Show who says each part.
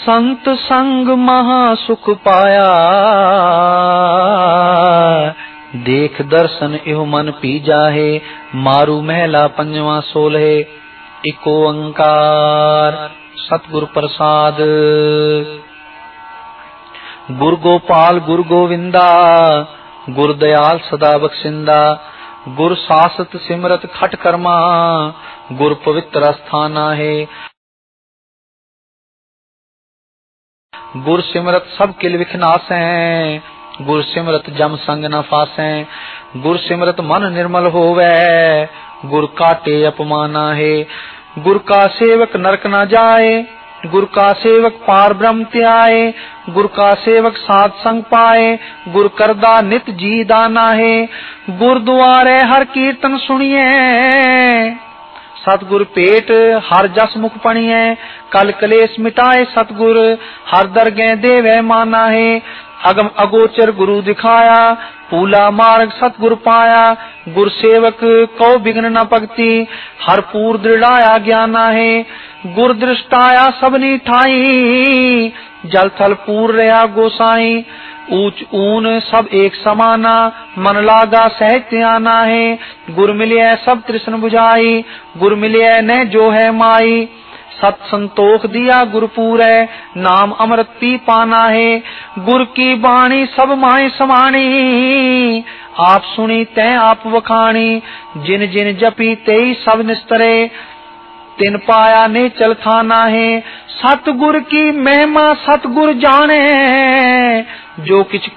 Speaker 1: संत संग महा सुख पाया, देख दर्शन इहो मन पीजा है, मारू महला पंजवा सोलहे। एक ओंकार सतगुर प्रसाद। गुर गोपाल गुर गोविंदा, गुर दयाल सदा बख्शिंदा, गुर सासत सिमरत खट कर्मा, गुर पवित्र स्थाना है। गुर सिमरत सब किल विखनासै, गुर सिमरत जम संग न फासै, गुर सिमरत मन निर्मल होवै, गुर काटे अपमाना है। गुर का सेवक नरक न जाए, गुर का सेवक पार ब्रह्म त्याए, गुर का सेवक साध संग पाए, गुर करदा नित जी दाना है। गुर द्वारे हर कीर्तन सुनिए, सतगुर पेट हर जस मुख पणिए, कल कलेश मिटाए सतगुर, हर दरगे देवे माना है। अगम अगोचर गुरु दिखाया, पूला मार्ग सतगुर पाया, गुर सेवक को बिघ्न न पगती, हर पूर दृढ़ाया ज्ञाना है। गुर दृष्टाया सबनी ठाई, जल थल पूर रहा गोसाई, ऊंच ऊन सब एक समाना, मन लागा सहज आना है। गुर मिलिए सब तृष्ण बुझाई, गुर मिलिए ने जो है माई, सत संतोख दिया गुर पूरै, नाम अमृत पी पाना है। गुर की बाणी सब माय समानी, आप सुनी तै आप वखाणी, जिन जिन जपी तेई सब निस्तरे, तिन पाया ने चल थाना है। सतगुर की महिमा सतगुर जाने, जो किछ